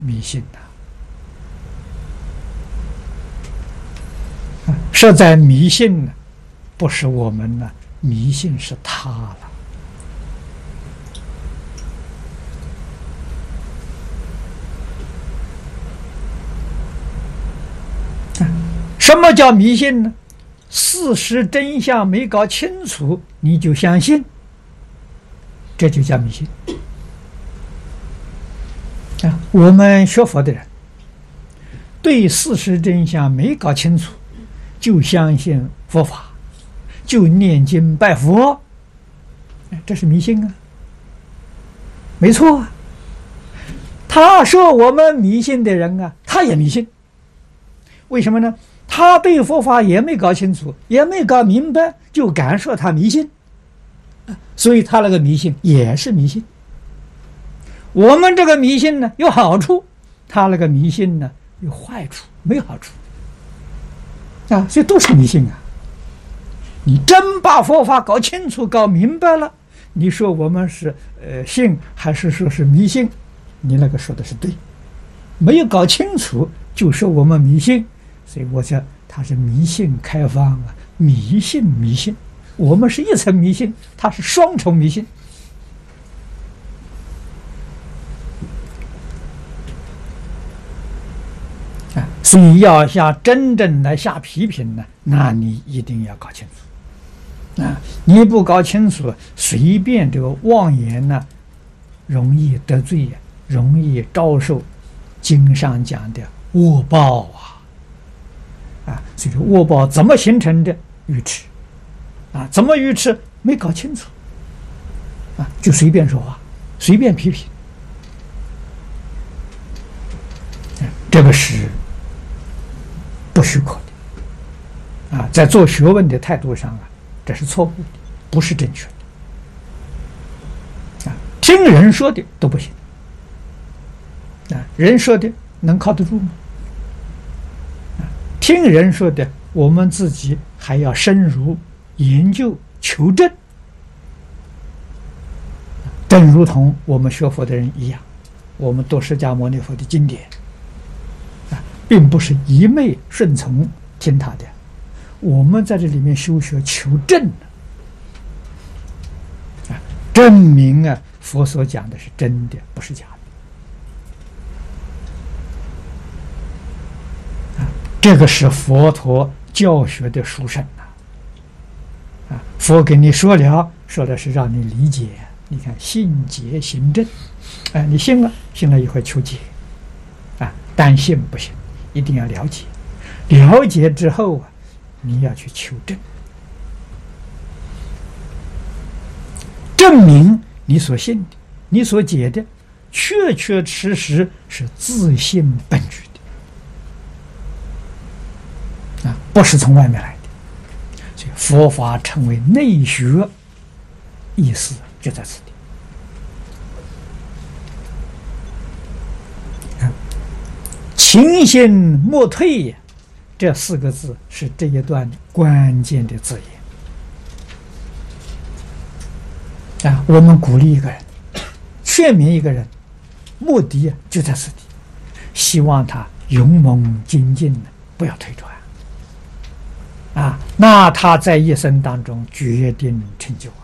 迷信呐、实在迷信呢，不是我们呢，迷信是他了。什么叫迷信呢？事实真相没搞清楚，你就相信，这就叫迷信。我们学佛的人，对事实真相没搞清楚，就相信佛法，就念经拜佛，这是迷信啊，没错啊。他说我们迷信的人啊，他也迷信，为什么呢？他对佛法也没搞清楚，也没搞明白，就敢说他迷信，所以他那个迷信也是迷信。我们这个迷信呢有好处，他那个迷信呢有坏处，没好处啊，所以都是迷信啊。你真把佛法搞清楚、搞明白了，你说我们是信还是说是迷信？你那个说的是对。没有搞清楚就说我们迷信，所以我想他是迷信开放啊，迷信，我们是一层迷信，他是双重迷信。所以要真正来下批评呢，那你一定要搞清楚啊！你不搞清楚，随便这个妄言呢，容易得罪，容易遭受经上讲的恶报啊！所以说恶报怎么形成的？愚痴啊！怎么愚痴？没搞清楚啊，就随便说话，随便批评，这个是不许可的啊！在做学问的态度上啊，这是错误的，不是正确的啊！听人说的都不行啊！人说的能靠得住吗？啊！听人说的，我们自己还要深入研究求证，正如同我们学佛的人一样，我们读释迦牟尼佛的经典并不是一昧顺从听他的，我们在这里面修学求证证明啊，佛所讲的是真的，不是假的这个是佛陀教学的殊胜佛给你说的是让你理解，你看信解行证你信了以后求解单信不行，一定要了解，了解之后你要去求证，证明你所信的、你所解的，确确实实是自信本具的不是从外面来的。所以佛法称为内学，意思就在此地。勤心莫退这4个字是这一段关键的字眼我们鼓励一个人，劝勉一个人，目的就在此地，希望他勇猛精进，不要退转那他在一生当中决定成就